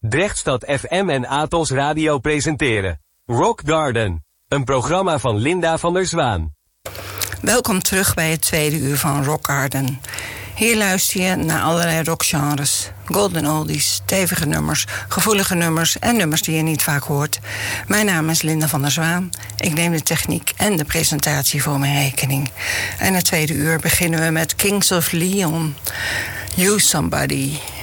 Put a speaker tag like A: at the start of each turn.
A: Drechtstad FM en Atos Radio presenteren Rock Garden, een programma van Linda van der Zwaan.
B: Welkom terug bij het tweede uur van Rock Garden. Hier luister je naar allerlei rockgenres. Golden oldies, stevige nummers, gevoelige nummers en nummers die je niet vaak hoort. Mijn naam is Linda van der Zwaan. Ik neem de techniek en de presentatie voor mijn rekening. En het tweede uur beginnen we met Kings of Leon. You Somebody.